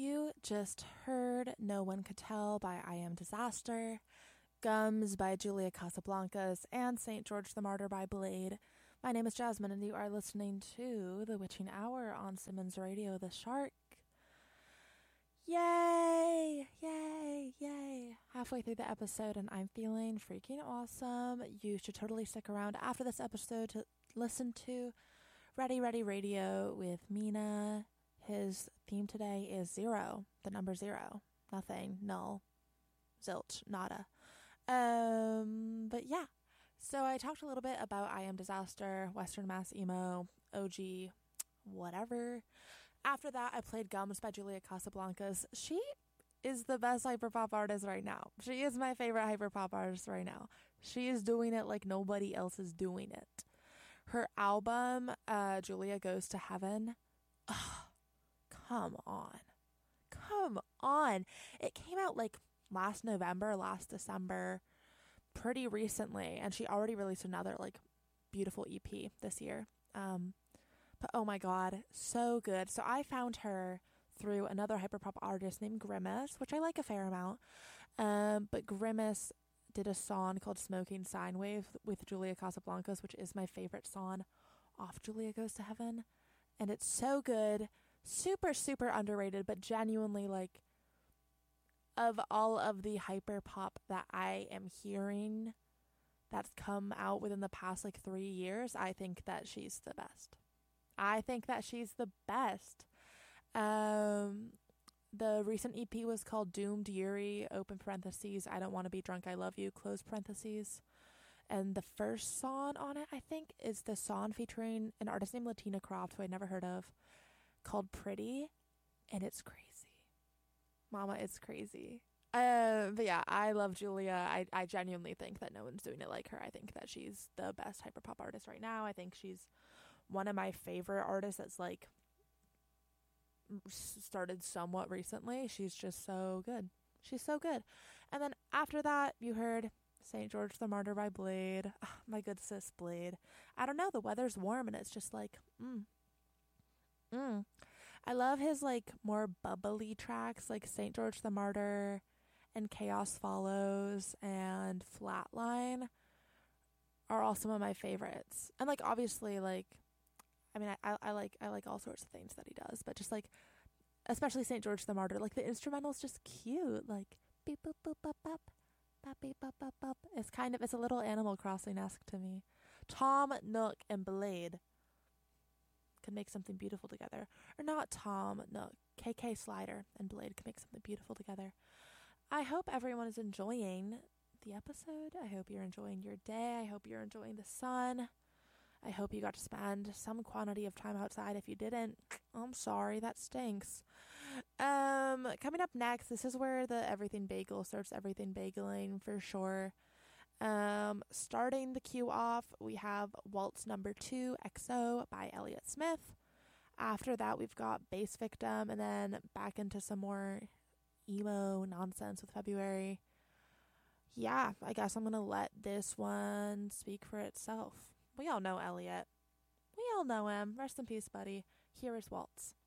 You just heard No One Could Tell by I Am Disaster, Gums by Julia Casablancas, and St. George the Martyr by Blade. My name is Jasmine, and you are listening to The Witching Hour on Simmons Radio, The Shark. Yay! Yay! Yay! Halfway through the episode, and I'm feeling freaking awesome. You should totally stick around after this episode to listen to Ready Ready Radio with Mina. His theme today is 0, the number 0. Nothing, null, zilch, nada. But yeah. So I talked a little bit about I Am Disaster, Western Mass Emo, OG, whatever. After that, I played Gums by Julia Casablancas. She is the best hyperpop artist right now. She is my favorite hyperpop artist right now. She is doing it like nobody else is doing it. Her album, Julia Goes to Heaven, come on. Come on. It came out like last November, last December, pretty recently, and she already released another like beautiful EP this year. But oh my god, so good. So I found her through another hyperpop artist named Grimace, which I like a fair amount. But Grimace did a song called Smoking Sine Wave with Julia Casablancas, which is my favorite song off Julia Goes to Heaven. And it's so good. Super, super underrated, but genuinely, like, of all of the hyper pop that I am hearing that's come out within the past, like, 3 years, I think that she's the best. I think that she's the best. The recent EP was called Doomed Yuri, open parentheses, I Don't Want to Be Drunk, I Love You, close parentheses. And the first song on it, I think, is the song featuring an artist named Latina Croft, who I'd never heard of, called Pretty, and it's crazy. Mama, it's crazy. But yeah, I love Julia. I genuinely think that no one's doing it like her. I think that she's the best hyperpop artist right now. I think she's one of my favorite artists that's like started somewhat recently. She's just so good. She's so good. And then after that, you heard St. George the Martyr by Blade. Oh, my good sis Blade. I don't know, the weather's warm and it's just like, I love his like more bubbly tracks like St. George the Martyr and Chaos Follows and Flatline are all some of my favorites. And like obviously like I mean I like all sorts of things that he does, but just like especially St. George the Martyr, like the instrumental's just cute, like beep boop boop bop bop bop beep bop bop bop. It's a little Animal Crossing-esque to me. Tom Nook and Blade could make something beautiful together. Or not Tom Nook. KK Slider and Blade could make something beautiful together. I hope everyone is enjoying the episode. I hope you're enjoying your day. I hope you're enjoying the sun. I hope you got to spend some quantity of time outside. If you didn't, I'm sorry. That stinks. Coming up next, this is where the Everything Bagel starts everything bageling for sure. Starting the queue off, we have Waltz number 2, XO by Elliott Smith. After that, we've got Bass Victim, and then back into some more emo nonsense with February. Yeah, I guess I'm going to let this one speak for itself. We all know Elliott. We all know him. Rest in peace, buddy. Here is Waltz.